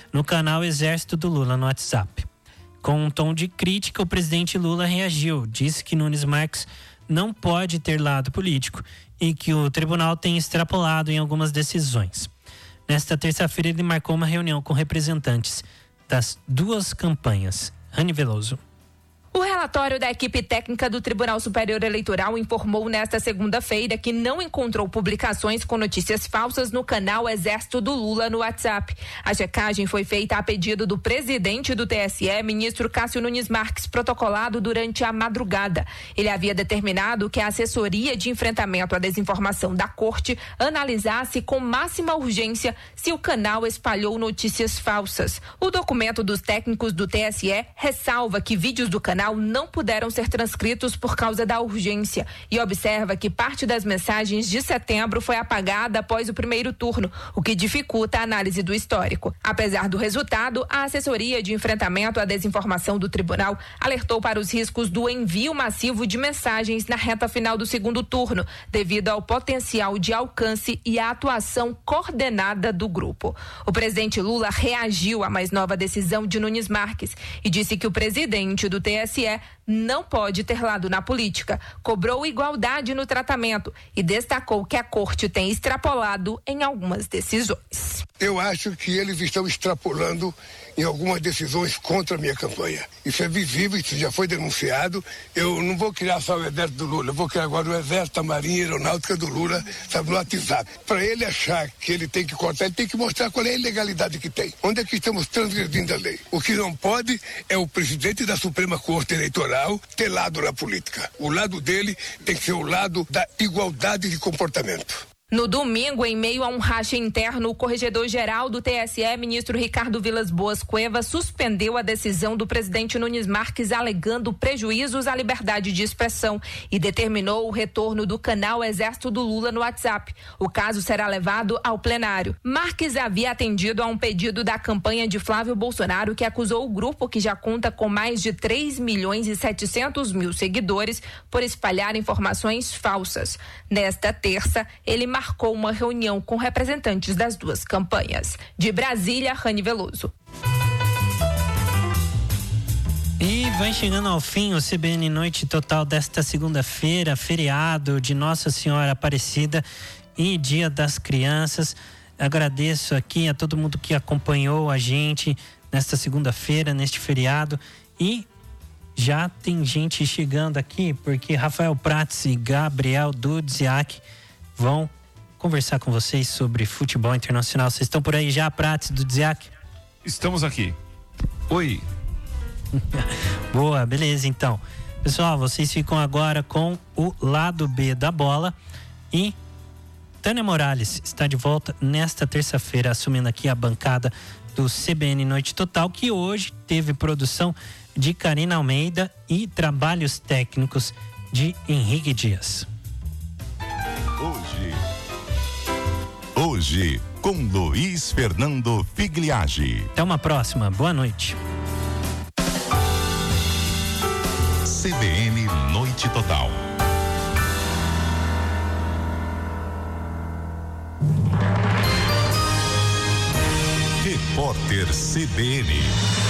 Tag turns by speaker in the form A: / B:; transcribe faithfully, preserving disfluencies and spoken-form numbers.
A: no canal Exército do Lula no WhatsApp. Com um tom de crítica, o presidente Lula reagiu, disse que Nunes Marques não pode ter lado político e que o tribunal tem extrapolado em algumas decisões. Nesta terça-feira, ele marcou uma reunião com representantes das duas campanhas. Rani Veloso.
B: O relatório da equipe técnica do Tribunal Superior Eleitoral informou nesta segunda-feira que não encontrou publicações com notícias falsas no canal Exército do Lula no WhatsApp. A checagem foi feita a pedido do presidente do T S E, ministro Cássio Nunes Marques, protocolado durante a madrugada. Ele havia determinado que a assessoria de enfrentamento à desinformação da Corte analisasse com máxima urgência se o canal espalhou notícias falsas. O documento dos técnicos do T S E ressalva que vídeos do canal não puderam ser transcritos por causa da urgência e observa que parte das mensagens de setembro foi apagada após o primeiro turno, o que dificulta a análise do histórico. Apesar do resultado, a assessoria de enfrentamento à desinformação do tribunal alertou para os riscos do envio massivo de mensagens na reta final do segundo turno, devido ao potencial de alcance e à atuação coordenada do grupo. O presidente Lula reagiu à mais nova decisão de Nunes Marques e disse que o presidente do T S E não pode ter lado na política, cobrou igualdade no tratamento e destacou que a Corte tem extrapolado em algumas decisões.
C: Eu acho que eles estão extrapolando em algumas decisões contra a minha campanha. Isso é visível, isso já foi denunciado. Eu não vou criar só o exército do Lula, eu vou criar agora o exército, a marinha aeronáutica do Lula, sabe, no WhatsApp. Para ele achar que ele tem que cortar, ele tem que mostrar qual é a ilegalidade que tem. Onde é que estamos transgredindo a lei? O que não pode é o presidente da Suprema Corte Eleitoral ter lado na política. O lado dele tem que ser o lado da igualdade de comportamento.
B: No domingo, em meio a um racha interno, o corregedor-geral do T S E, ministro Ricardo Vilas Boas Cuevas, suspendeu a decisão do presidente Nunes Marques alegando prejuízos à liberdade de expressão e determinou o retorno do canal Exército do Lula no WhatsApp. O caso será levado ao plenário. Marques havia atendido a um pedido da campanha de Flávio Bolsonaro, que acusou o grupo, que já conta com mais de três milhões e setecentos mil seguidores, por espalhar informações falsas. Nesta terça, ele marcou uma reunião com representantes das duas campanhas. De Brasília, Rani Veloso.
A: E vai chegando ao fim o C B N Noite Total desta segunda-feira, feriado de Nossa Senhora Aparecida e Dia das Crianças. Agradeço aqui a todo mundo que acompanhou a gente nesta segunda-feira, neste feriado, e já tem gente chegando aqui, porque Rafael Prats e Gabriel Dudziak vão conversar com vocês sobre futebol internacional. Vocês estão por aí já, Prats, Dudziak?
D: Estamos aqui. Oi.
A: Boa, beleza então. Pessoal, vocês ficam agora com o lado B da bola e Tânia Morales está de volta nesta terça-feira, assumindo aqui a bancada do C B N Noite Total, que hoje teve produção de Karina Almeida e trabalhos técnicos de Henrique Dias.
E: Hoje, hoje com Luiz Fernando Figliagi.
A: Até uma próxima, boa noite.
E: C B N Noite Total. Repórter C B N.